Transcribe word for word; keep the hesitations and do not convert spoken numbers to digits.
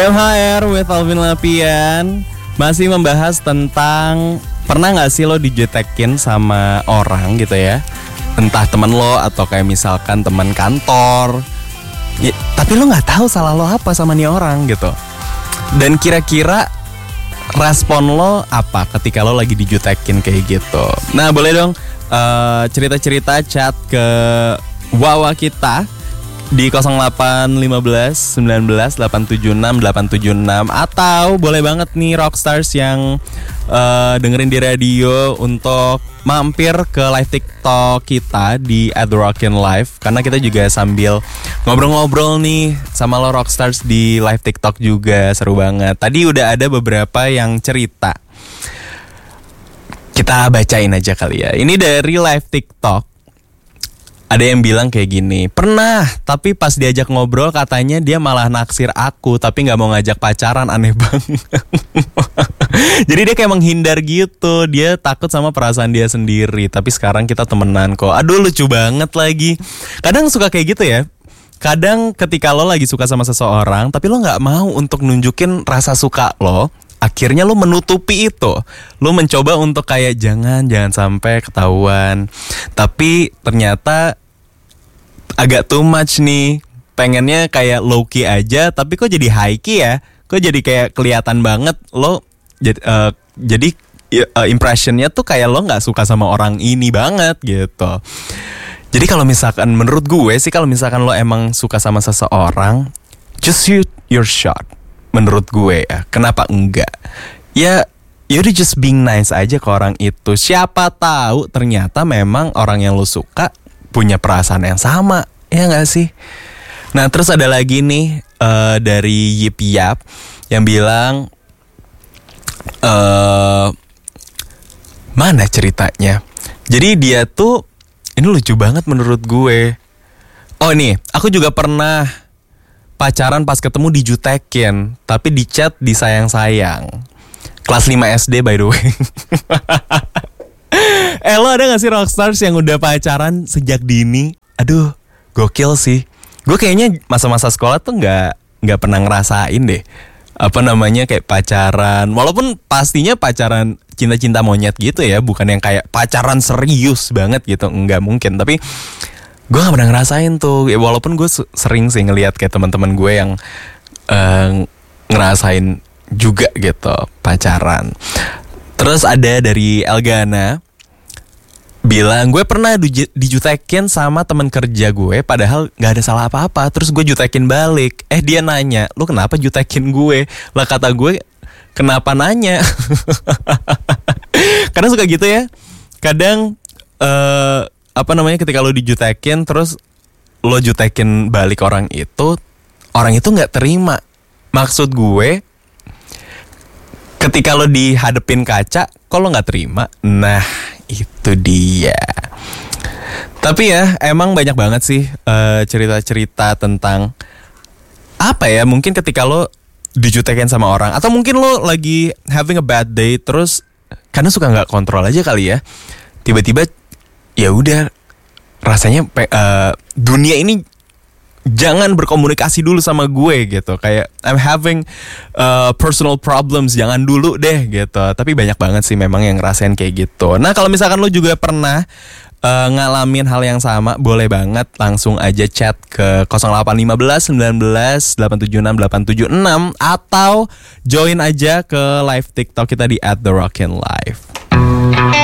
M H R with Alvin Lapian. Masih membahas tentang pernah gak sih lo dijutekin sama orang gitu ya, entah temen lo atau kayak misalkan teman kantor ya, tapi lo gak tahu salah lo apa sama nih orang gitu. Dan kira-kira respon lo apa ketika lo lagi dijutekin kayak gitu. Nah boleh dong uh, cerita-cerita chat ke Wawa kita di nol delapan lima belas sembilan belas delapan tujuh enam delapan tujuh enam, atau boleh banget nih Rockstars yang uh, dengerin di radio untuk mampir ke live TikTok kita di at the rockin live, karena kita juga sambil ngobrol-ngobrol nih sama lo Rockstars di live TikTok juga, seru banget. Tadi udah ada beberapa yang cerita, kita bacain aja kali ya. Ini dari live TikTok. Ada yang bilang kayak gini, pernah, tapi pas diajak ngobrol katanya dia malah naksir aku, tapi gak mau ngajak pacaran, aneh banget. Jadi dia kayak menghindar gitu, dia takut sama perasaan dia sendiri, tapi sekarang kita temenan kok. Aduh lucu banget lagi. Kadang suka kayak gitu ya. Kadang ketika lo lagi suka sama seseorang, tapi lo gak mau untuk nunjukin rasa suka lo, akhirnya lo menutupi itu. Lo mencoba untuk kayak jangan, jangan sampai ketahuan. Tapi ternyata agak too much nih. Pengennya kayak low key aja, tapi kok jadi high key ya? Kok jadi kayak kelihatan banget lo jadi, uh, jadi uh, impressionnya tuh kayak lo gak suka sama orang ini banget gitu. Jadi kalau misalkan menurut gue sih, kalau misalkan lo emang suka sama seseorang, just shoot your shot. Menurut gue ya, kenapa enggak? Ya, yaudah just being nice aja ke orang itu. Siapa tahu ternyata memang orang yang lo suka punya perasaan yang sama, ya nggak sih? Nah terus ada lagi nih uh, dari Yip Yap yang bilang, uh, mana ceritanya? Jadi dia tuh, ini lucu banget menurut gue. Oh nih, aku juga pernah pacaran pas ketemu dijutekin, tapi di chat disayang-sayang. Kelas lima S D by the way. Eh lo ada gak sih Rockstars yang udah pacaran sejak dini? Aduh gokil sih. Gue kayaknya masa-masa sekolah tuh gak, gak pernah ngerasain deh apa namanya kayak pacaran. Walaupun pastinya pacaran cinta-cinta monyet gitu ya, bukan yang kayak pacaran serius banget gitu, enggak mungkin. Tapi gue gak pernah ngerasain tuh ya, walaupun gue sering sih ngeliat kayak teman-teman gue yang uh, ngerasain juga gitu pacaran. Terus ada dari Elgana bilang, gue pernah dijutekin sama teman kerja gue, padahal gak ada salah apa-apa. Terus gue jutekin balik. Eh dia nanya, lu kenapa jutekin gue? Lah kata gue, kenapa nanya? Karena suka gitu ya. Kadang uh, apa namanya ketika lo dijutekin terus lo jutekin balik orang itu, orang itu gak terima. Maksud gue, ketika lo dihadepin kaca, kok lo gak terima? Nah itu dia. Tapi ya emang banyak banget sih uh, cerita-cerita tentang apa ya, mungkin ketika lo dijutekin sama orang, atau mungkin lo lagi having a bad day, terus karena suka gak kontrol aja kali ya, tiba-tiba ya udah rasanya uh, dunia ini jangan berkomunikasi dulu sama gue gitu. Kayak I'm having uh, personal problems, jangan dulu deh gitu. Tapi banyak banget sih memang yang ngerasain kayak gitu. Nah kalau misalkan lo juga pernah uh, ngalamin hal yang sama, boleh banget langsung aja chat ke nol delapan lima belas sembilan belas delapan tujuh enam delapan tujuh enam, atau join aja ke live TikTok kita di at the rockin live.